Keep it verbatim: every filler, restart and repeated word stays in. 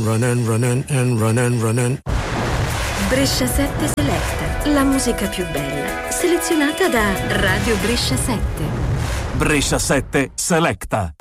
Running, running and running, running. Brescia sette Selecta, la musica più bella, selezionata da Radio Brescia sette. Brescia sette Selecta.